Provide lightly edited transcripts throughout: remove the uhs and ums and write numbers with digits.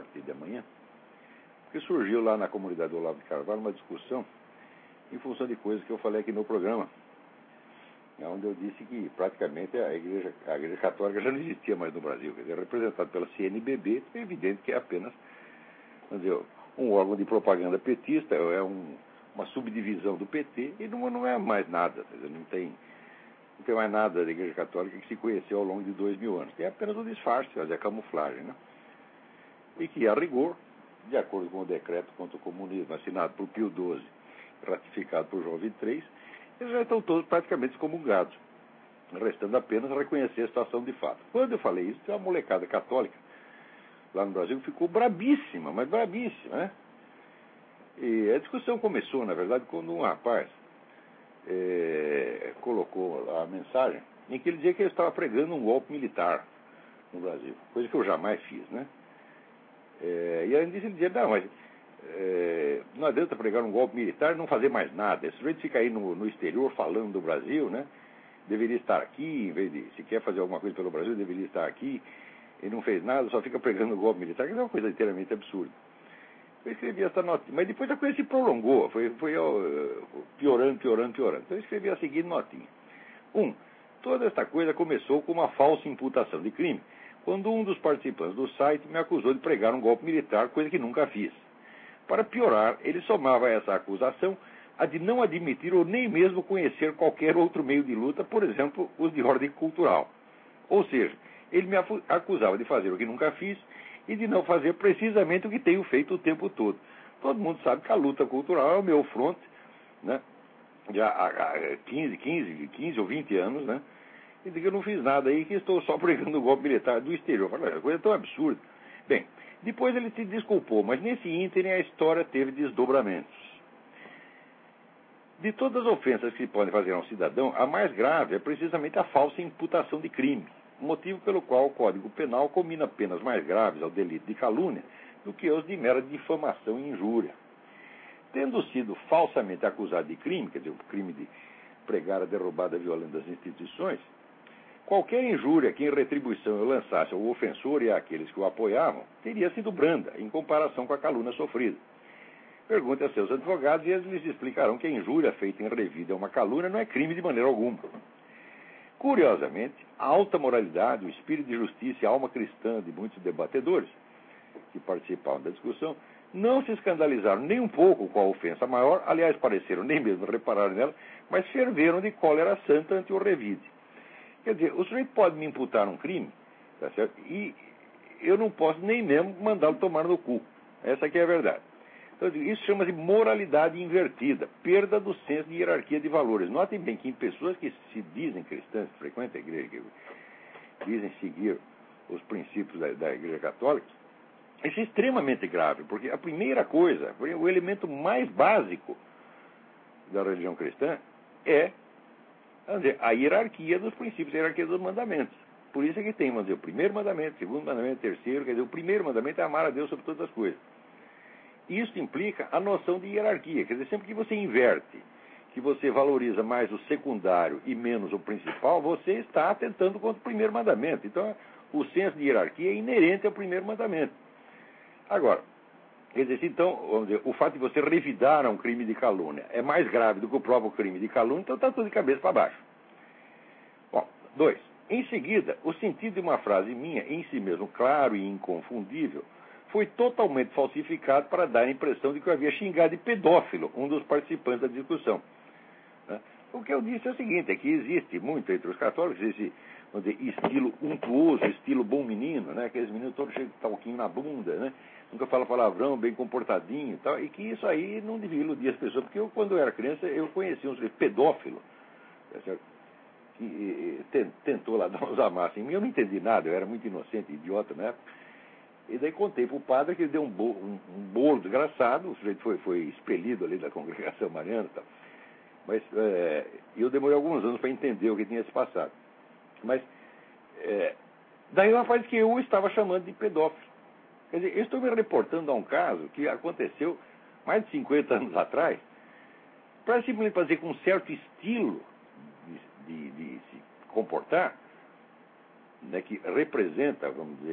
partir de amanhã, porque surgiu lá na comunidade do Olavo de Carvalho uma discussão em função de coisas que eu falei aqui no programa, onde eu disse que praticamente a igreja católica já não existia mais no Brasil, quer dizer, representada pela CNBB, é evidente que é apenas, vamos dizer, um órgão de propaganda petista, é uma subdivisão do PT, e não é mais nada, quer dizer, não tem mais nada da igreja católica que se conheceu ao longo de 2000 anos, que é apenas um disfarce, a camuflagem, né? E que, a rigor, de acordo com o decreto contra o comunismo assinado por Pio XII, ratificado por João XXIII, eles já estão todos praticamente excomungados, restando apenas reconhecer a situação de fato. Quando eu falei isso, a molecada católica lá no Brasil ficou brabíssima, mas brabíssima, né? E a discussão começou, na verdade, quando um rapaz colocou a mensagem em que ele dizia que ele estava pregando um golpe militar no Brasil, coisa que eu jamais fiz, né? E além disso ele dizia, não, mas não adianta pregar um golpe militar e não fazer mais nada. Esse sujeito fica aí no exterior falando do Brasil, né? Deveria estar aqui, em vez de, se quer fazer alguma coisa pelo Brasil, deveria estar aqui. Ele não fez nada, só fica pregando o golpe militar, que é uma coisa inteiramente absurda. Eu escrevi essa nota, mas depois a coisa se prolongou, foi piorando. Então eu escrevi a seguinte notinha. Toda esta coisa começou com uma falsa imputação de crime, quando um dos participantes do site me acusou de pregar um golpe militar, coisa que nunca fiz. Para piorar, ele somava a essa acusação a de não admitir ou nem mesmo conhecer qualquer outro meio de luta, por exemplo, os de ordem cultural. Ou seja, ele me acusava de fazer o que nunca fiz e de não fazer precisamente o que tenho feito o tempo todo. Todo mundo sabe que a luta cultural é o meu fronte, né? Já há 15 ou 20 anos, né? E de que eu não fiz nada aí, que estou só pregando o golpe militar do exterior. A coisa é tão absurda. Bem, depois ele se desculpou, mas nesse ínterim a história teve desdobramentos. De todas as ofensas que se podem fazer a um cidadão, a mais grave é precisamente a falsa imputação de crime, motivo pelo qual o Código Penal combina penas mais graves ao delito de calúnia do que os de mera difamação e injúria. Tendo sido falsamente acusado de crime, quer dizer, o crime de pregar a derrubada violenta das instituições, qualquer injúria que em retribuição eu lançasse ao ofensor e àqueles que o apoiavam teria sido branda, em comparação com a calúnia sofrida. Pergunte a seus advogados e eles lhes explicarão que a injúria feita em revide a uma calúnia não é crime de maneira alguma. Curiosamente, a alta moralidade, o espírito de justiça e a alma cristã de muitos debatedores que participaram da discussão não se escandalizaram nem um pouco com a ofensa maior, aliás, pareceram nem mesmo reparar nela, mas ferveram de cólera santa ante o revide. Quer dizer, o sujeito pode me imputar um crime, tá certo? E eu não posso nem mesmo mandá-lo tomar no cu. Essa aqui é a verdade. Então, isso chama-se moralidade invertida, perda do senso de hierarquia de valores. Notem bem que em pessoas que se dizem cristãs, que frequentam a igreja, que dizem seguir os princípios da igreja católica, isso é extremamente grave, porque a primeira coisa, o elemento mais básico da religião cristã é, vamos dizer, a hierarquia dos princípios, a hierarquia dos mandamentos. Por isso é que tem, vamos dizer, o primeiro mandamento, o segundo mandamento, o terceiro, quer dizer, o primeiro mandamento é amar a Deus sobre todas as coisas. Isso implica a noção de hierarquia, quer dizer, sempre que você inverte, que você valoriza mais o secundário e menos o principal, você está atentando contra o primeiro mandamento. Então, o senso de hierarquia é inerente ao primeiro mandamento. Agora, quer dizer, então, vamos dizer, o fato de você revidar a um crime de calúnia é mais grave do que o próprio crime de calúnia, então está tudo de cabeça para baixo. Bom, 2. Em seguida, o sentido de uma frase minha, em si mesmo claro e inconfundível, foi totalmente falsificado para dar a impressão de que eu havia xingado de pedófilo um dos participantes da discussão. O que eu disse é o seguinte, é que existe muito entre os católicos esse, vamos dizer, estilo untuoso, estilo bom menino, né? Aqueles meninos todos cheios de talquinho na bunda, né? Nunca fala palavrão, bem comportadinho e tal, e que isso aí não devia iludir as pessoas, porque eu, quando eu era criança, eu conhecia um sujeito pedófilo, tá certo? Que tentou lá dar uns amassos em mim, eu não entendi nada, eu era muito inocente, idiota na época. E daí contei para o padre que ele deu um bolo desgraçado, o sujeito foi expelido ali da congregação mariana e tal. Mas eu demorei alguns anos para entender o que tinha se passado. Mas daí o rapaz que eu estava chamando de pedófilo. Quer dizer, eu estou me reportando a um caso que aconteceu mais de 50 anos atrás, para simplesmente fazer com um certo estilo de se comportar, né, que representa, vamos dizer,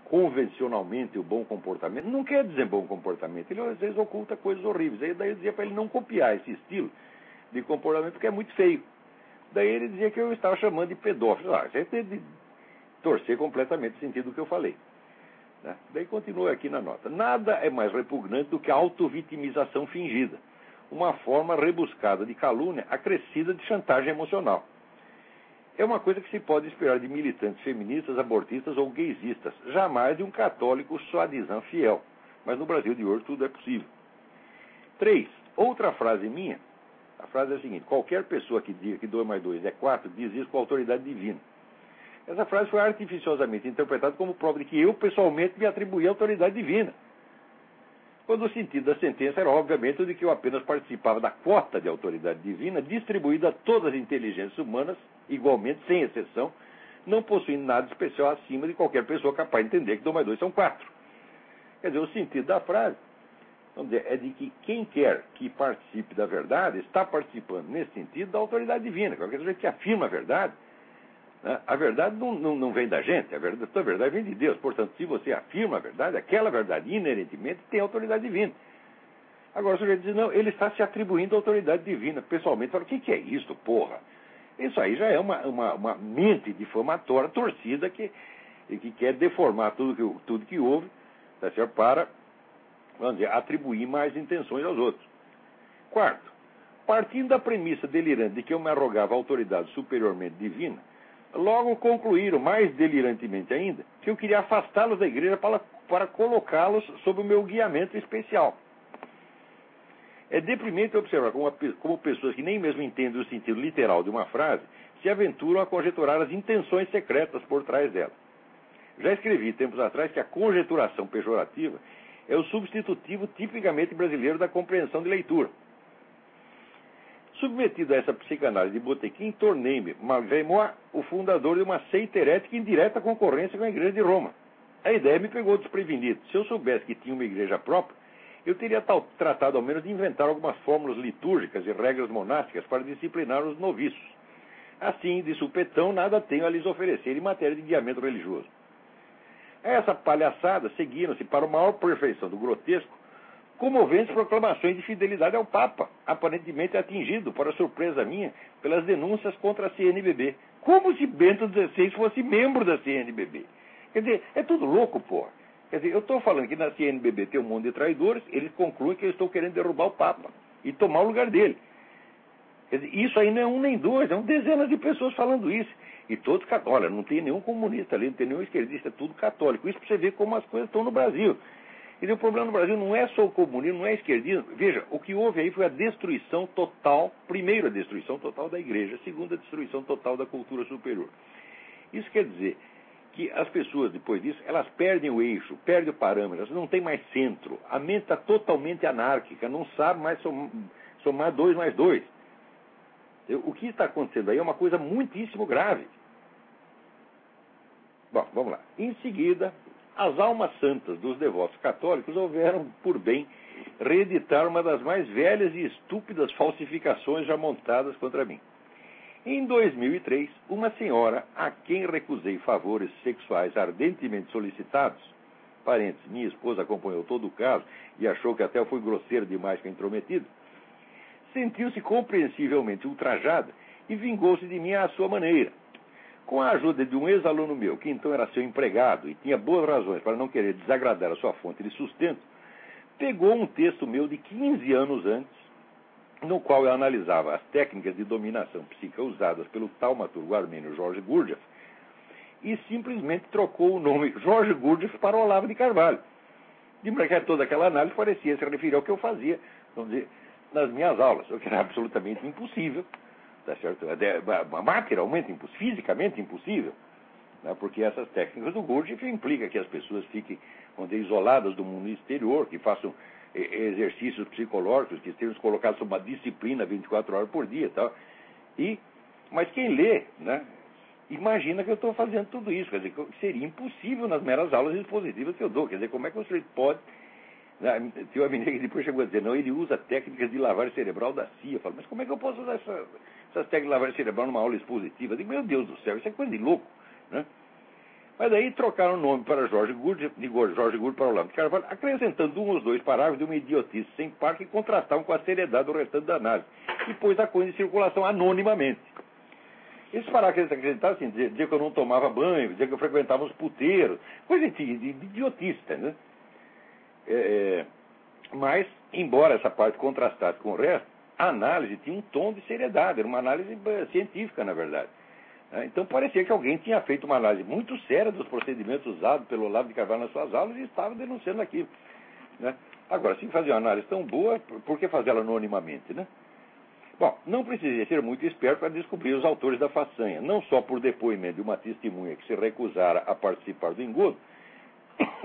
convencionalmente o bom comportamento, não quer dizer bom comportamento, ele às vezes oculta coisas horríveis. Aí daí eu dizia para ele não copiar esse estilo de comportamento porque é muito feio. Daí ele dizia que eu estava chamando de pedófilo. Você tem de torcer completamente o sentido do que eu falei. Né? Daí continua aqui na nota. Nada é mais repugnante do que a autovitimização fingida, uma forma rebuscada de calúnia acrescida de chantagem emocional. É uma coisa que se pode esperar de militantes feministas, abortistas ou gaysistas, jamais de um católico soi-disant fiel. Mas no Brasil de hoje tudo é possível. 3. Outra frase minha, a frase é a seguinte: qualquer pessoa que diga que 2 mais 2 é 4, diz isso com autoridade divina. Essa frase foi artificiosamente interpretada como prova de que eu, pessoalmente, me atribuí a autoridade divina. Quando o sentido da sentença era, obviamente, o de que eu apenas participava da quota de autoridade divina distribuída a todas as inteligências humanas, igualmente, sem exceção, não possuindo nada especial acima de qualquer pessoa capaz de entender que 2 mais 2 são 4. Quer dizer, o sentido da frase, vamos dizer, é de que quem quer que participe da verdade está participando, nesse sentido, da autoridade divina. Qualquer pessoa que afirma a verdade, né? A verdade não vem da gente, a verdade vem de Deus. Portanto, se você afirma a verdade, aquela verdade inerentemente tem autoridade divina. Agora o sujeito diz, não, ele está se atribuindo a autoridade divina. Pessoalmente, fala, o que é isso, porra? Isso aí já é uma mente difamatória, torcida, que quer deformar tudo que houve, tá certo? Para, vamos dizer, atribuir mais intenções aos outros. 4. Partindo da premissa delirante de que eu me arrogava autoridade superiormente divina, logo concluíram, mais delirantemente ainda, que eu queria afastá-los da igreja para colocá-los sob o meu guiamento especial. É deprimente observar como pessoas que nem mesmo entendem o sentido literal de uma frase se aventuram a conjecturar as intenções secretas por trás dela. Já escrevi tempos atrás que a conjeturação pejorativa é o substitutivo tipicamente brasileiro da compreensão de leitura. Submetido a essa psicanálise de botequim, tornei-me, malgré moi, o fundador de uma seita herética em direta concorrência com a igreja de Roma. A ideia me pegou desprevenido. Se eu soubesse que tinha uma igreja própria, eu teria tratado ao menos de inventar algumas fórmulas litúrgicas e regras monásticas para disciplinar os noviços. Assim, de supetão, nada tenho a lhes oferecer em matéria de guiamento religioso. A essa palhaçada seguiram-se, para a maior perfeição do grotesco, comoventes proclamações de fidelidade ao Papa, aparentemente atingido, para surpresa minha, pelas denúncias contra a CNBB. Como se Bento XVI fosse membro da CNBB. Quer dizer, é tudo louco, porra. Quer dizer, eu estou falando que na CNBB tem um monte de traidores, eles concluem que eu estou querendo derrubar o Papa e tomar o lugar dele. Quer dizer, isso aí não é um nem dois, são dezenas de pessoas falando isso. E todos católicos. Olha, não tem nenhum comunista ali, não tem nenhum esquerdista, é tudo católico. Isso para você ver como as coisas estão no Brasil. E o problema no Brasil não é só o comunismo, não é esquerdismo. Veja, o que houve aí foi a destruição total, primeiro a destruição total da igreja, segundo a destruição total da cultura superior. Isso quer dizer que as pessoas, depois disso, elas perdem o eixo, perdem o parâmetro, elas não têm mais centro. A mente está totalmente anárquica, não sabe mais somar 2 mais 2. O que está acontecendo aí é uma coisa muitíssimo grave. Bom, vamos lá. Em seguida, as almas santas dos devotos católicos houveram por bem reeditar uma das mais velhas e estúpidas falsificações já montadas contra mim. Em 2003, uma senhora a quem recusei favores sexuais ardentemente solicitados, parênteses, minha esposa acompanhou todo o caso e achou que até eu fui grosseiro demais com a intrometida, sentiu-se compreensivelmente ultrajada e vingou-se de mim à sua maneira. Com a ajuda de um ex-aluno meu, que então era seu empregado e tinha boas razões para não querer desagradar a sua fonte de sustento, pegou um texto meu de 15 anos antes, no qual eu analisava as técnicas de dominação psíquica usadas pelo taumaturgo armênio Jorge Gurdjieff, e simplesmente trocou o nome Jorge Gurdjieff para Olavo de Carvalho. De maneira que toda aquela análise parecia se referir ao que eu fazia, vamos dizer, nas minhas aulas, o que era absolutamente impossível. Tá certo? Materialmente impossível, fisicamente impossível, né? Porque essas técnicas do Gurdjieff implicam que as pessoas fiquem isoladas do mundo exterior, que façam exercícios psicológicos, que estejam colocados sob uma disciplina 24 horas por dia. Tal. Mas quem lê, né, imagina que eu estou fazendo tudo isso. Quer dizer, que seria impossível nas meras aulas expositivas que eu dou. Quer dizer, como é que você pode... Tem uma menina que depois chegou a dizer, não, ele usa técnicas de lavagem cerebral da CIA. Eu falo, mas como é que eu posso usar essas técnicas de lavagem cerebral numa aula expositiva? Eu digo, meu Deus do céu, isso é coisa de louco, né? Mas aí trocaram o nome para Jorge Gould, de Jorge Gould para Olavo de Carvalho, acrescentando um ou dois parágrafos de uma idiotice sem par que contrastavam com a seriedade do restante da análise. E pôs a coisa em circulação anonimamente. Esses parágrafos acrescentaram assim, dizia que eu não tomava banho, dizia que eu frequentava os puteiros, coisa de idiotice, né? Mas, embora essa parte contrastasse com o resto, a análise tinha um tom de seriedade, era uma análise científica, na verdade. Então parecia que alguém tinha feito uma análise muito séria dos procedimentos usados pelo Olavo de Carvalho nas suas aulas e estava denunciando aquilo, né? Agora, se fazer uma análise tão boa, por que fazê-la anonimamente, né? Bom, não precisei ser muito esperto para descobrir os autores da façanha, não só por depoimento de uma testemunha que se recusara a participar do engodo,